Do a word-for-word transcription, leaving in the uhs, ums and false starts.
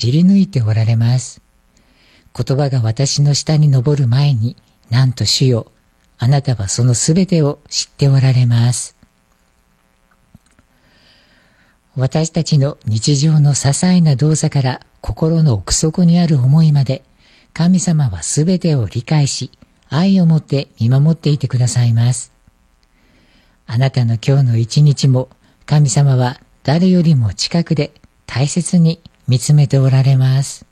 知り抜いておられます。言葉が私の下に上る前に、なんと主よ、あなたはそのすべてを知っておられます。私たちの日常の些細な動作から心の奥底にある思いまで、神様はすべてを理解し、愛を持って見守っていてくださいます。あなたの今日の一日も、神様は誰よりも近くで大切に見つめておられます。